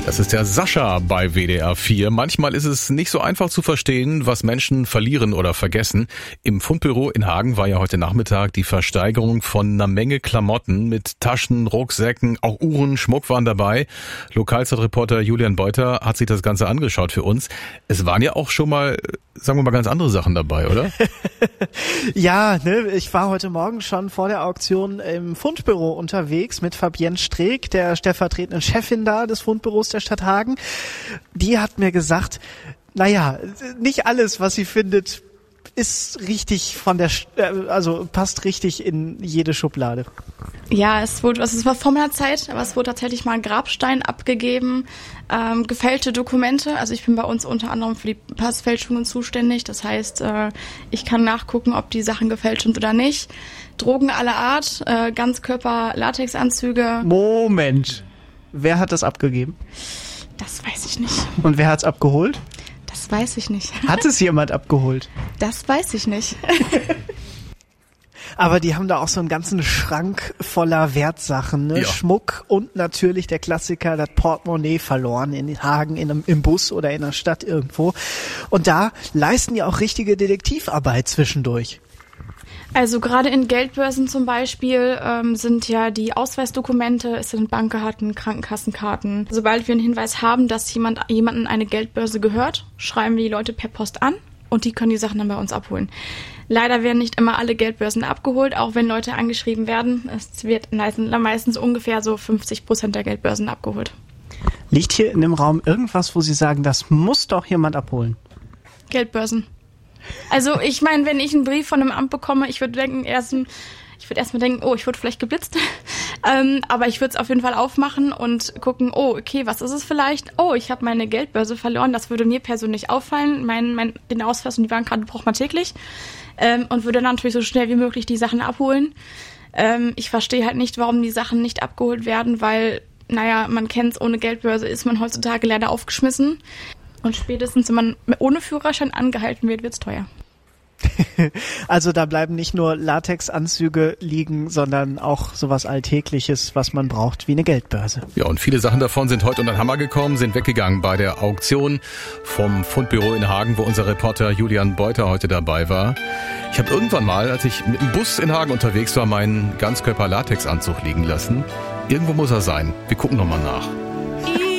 Das ist der Sascha bei WDR 4. Manchmal ist es nicht so einfach zu verstehen, was Menschen verlieren oder vergessen. Im Fundbüro in Hagen war ja heute Nachmittag die Versteigerung von einer Menge Klamotten mit Taschen, Rucksäcken, auch Uhren, Schmuck waren dabei. Lokalzeitreporter Julian Beuter hat sich das Ganze angeschaut für uns. Es waren ja auch schon mal, sagen wir mal, ganz andere Sachen dabei, oder? Ja, ich war heute Morgen schon vor der Auktion im Fundbüro unterwegs mit Fabienne Streeck, der stellvertretenden Chefin da des Fundbüros der Stadt Hagen. Die hat mir gesagt, nicht alles, was sie findet, ist richtig passt richtig in jede Schublade. Ja, es war vor meiner Zeit, aber es wurde tatsächlich mal ein Grabstein abgegeben, gefälschte Dokumente. Also ich bin bei uns unter anderem für die Passfälschungen zuständig. Das heißt, ich kann nachgucken, ob die Sachen gefälscht sind oder nicht. Drogen aller Art, Ganzkörper-Latexanzüge. Moment, wer hat das abgegeben? Das weiß ich nicht. Und wer hat's abgeholt? Das weiß ich nicht. Hat es jemand abgeholt? Das weiß ich nicht. Aber die haben da auch so einen ganzen Schrank voller Wertsachen, ne? Ja. Schmuck und natürlich der Klassiker, das Portemonnaie verloren in Hagen im Bus oder in der Stadt irgendwo. Und da leisten die auch richtige Detektivarbeit zwischendurch. Also gerade in Geldbörsen zum Beispiel sind ja die Ausweisdokumente, es sind Bankkarten, Krankenkassenkarten. Sobald wir einen Hinweis haben, dass jemandem eine Geldbörse gehört, schreiben wir die Leute per Post an und die können die Sachen dann bei uns abholen. Leider werden nicht immer alle Geldbörsen abgeholt, auch wenn Leute angeschrieben werden. Es wird meistens ungefähr so 50% der Geldbörsen abgeholt. Liegt hier in dem Raum irgendwas, wo Sie sagen, das muss doch jemand abholen? Geldbörsen. Also ich meine, wenn ich einen Brief von einem Amt bekomme, ich würde erstmal denken, ich wurde vielleicht geblitzt. Aber ich würde es auf jeden Fall aufmachen und gucken, okay, was ist es vielleicht? Ich habe meine Geldbörse verloren. Das würde mir persönlich auffallen. Den Ausweis und die Bankkarte braucht man täglich. Und würde dann natürlich so schnell wie möglich die Sachen abholen. Ich verstehe halt nicht, warum die Sachen nicht abgeholt werden, weil, man kennt es, ohne Geldbörse ist man heutzutage leider aufgeschmissen. Und spätestens, wenn man ohne Führerschein angehalten wird, wird's teuer. Also da bleiben nicht nur Latexanzüge liegen, sondern auch sowas Alltägliches, was man braucht, wie eine Geldbörse. Ja, und viele Sachen davon sind heute unter den Hammer gekommen, sind weggegangen bei der Auktion vom Fundbüro in Hagen, wo unser Reporter Julian Beuter heute dabei war. Ich habe irgendwann mal, als ich mit dem Bus in Hagen unterwegs war, meinen Ganzkörper-Latexanzug liegen lassen. Irgendwo muss er sein. Wir gucken nochmal nach.